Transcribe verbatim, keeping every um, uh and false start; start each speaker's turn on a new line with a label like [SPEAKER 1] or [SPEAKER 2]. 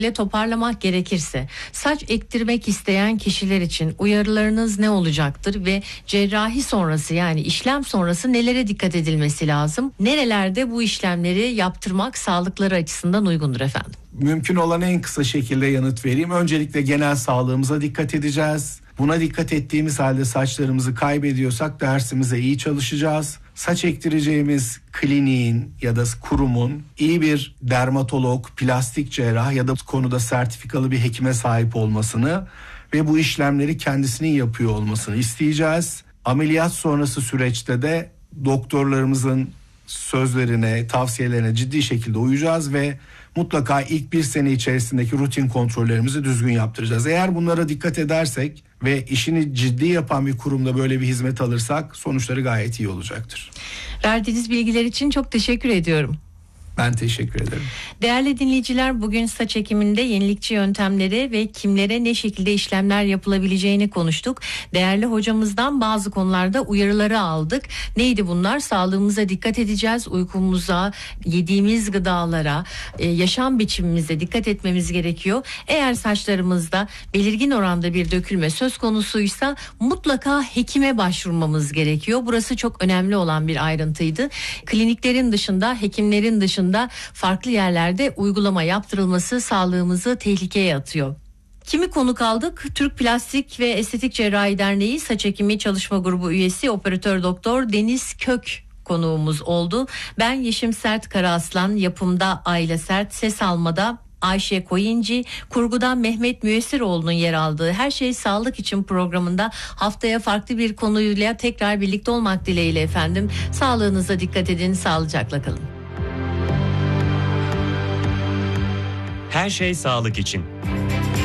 [SPEAKER 1] ile toparlamak gerekirse, saç ektirmek isteyen kişiler için uyarılarınız ne olacaktır ve cerrahi sonrası, yani işlem sonrası nelere dikkat edilmesi lazım? Nerelerde bu işlemleri yaptırmak sağlıkları açısından uygundur efendim?
[SPEAKER 2] Mümkün olan en kısa şekilde yanıt vereyim. Öncelikle genel sağlığımıza dikkat edeceğiz. Buna dikkat ettiğimiz halde saçlarımızı kaybediyorsak dersimize iyi çalışacağız. Saç ektireceğimiz kliniğin ya da kurumun iyi bir dermatolog, plastik cerrah ya da konuda sertifikalı bir hekime sahip olmasını ve bu işlemleri kendisinin yapıyor olmasını isteyeceğiz. Ameliyat sonrası süreçte de doktorlarımızın sözlerine, tavsiyelerine ciddi şekilde uyacağız ve mutlaka ilk bir sene içerisindeki rutin kontrollerimizi düzgün yaptıracağız. Eğer bunlara dikkat edersek ve işini ciddi yapan bir kurumda böyle bir hizmet alırsak sonuçları gayet iyi olacaktır.
[SPEAKER 1] Verdiğiniz bilgiler için çok teşekkür ediyorum.
[SPEAKER 2] Ben teşekkür ederim.
[SPEAKER 1] Değerli dinleyiciler, bugün saç ekiminde yenilikçi yöntemleri ve kimlere ne şekilde işlemler yapılabileceğini konuştuk. Değerli hocamızdan bazı konularda uyarıları aldık. Neydi bunlar? Sağlığımıza dikkat edeceğiz, uykumuza, yediğimiz gıdalara, yaşam biçimimize dikkat etmemiz gerekiyor. Eğer saçlarımızda belirgin oranda bir dökülme söz konusuysa mutlaka hekime başvurmamız gerekiyor. Burası çok önemli olan bir ayrıntıydı. Kliniklerin dışında, hekimlerin dışında farklı yerlerde uygulama yaptırılması sağlığımızı tehlikeye atıyor. Kimi konuk aldık? Türk Plastik ve Estetik Cerrahi Derneği Saç Ekimi Çalışma Grubu üyesi Operatör Doktor Deniz Kök konuğumuz oldu. Ben Yeşim Sert Karaaslan, yapımda Ayla Sert, ses almada Ayşe Koyuncu, kurgudan Mehmet Müyessiroğlu'nun yer aldığı Her Şey Sağlık için programında haftaya farklı bir konuyla tekrar birlikte olmak dileğiyle efendim. Sağlığınıza dikkat edin, sağlıcakla kalın.
[SPEAKER 3] Her Şey Sağlık için.